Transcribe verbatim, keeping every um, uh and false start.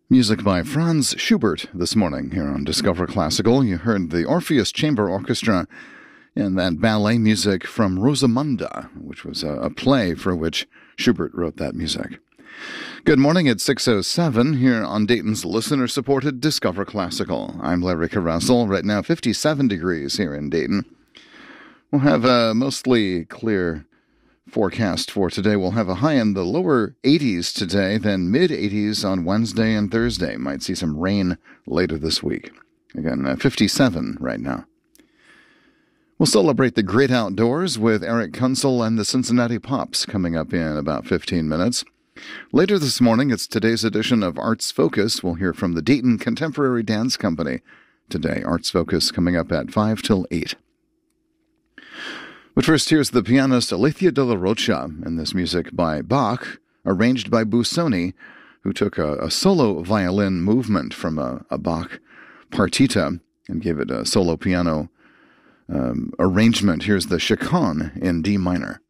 Music by Franz Schubert this morning here on Discover Classical. You heard the Orpheus Chamber Orchestra and that ballet music from Rosamunda, which was a, a play for which Schubert wrote that music. Good morning at six oh seven here on Dayton's listener-supported Discover Classical. I'm Larry Carrassel. Right now fifty-seven degrees here in Dayton. We'll have a mostly clear forecast for today. We'll have a high in the lower eighties today, then mid-eighties on Wednesday and Thursday. Might see some rain later this week. Again, uh, fifty-seven right now. We'll celebrate the great outdoors with Eric Kunzel and the Cincinnati Pops coming up in about fifteen minutes. Later this morning, it's today's edition of Arts Focus. We'll hear from the Dayton Contemporary Dance Company today. Arts Focus coming up at five till eight. But first, here's the pianist Alethea de la Rocha and this music by Bach, arranged by Busoni, who took a, a solo violin movement from a, a Bach partita and gave it a solo piano um, arrangement. Here's the Chaconne in D minor.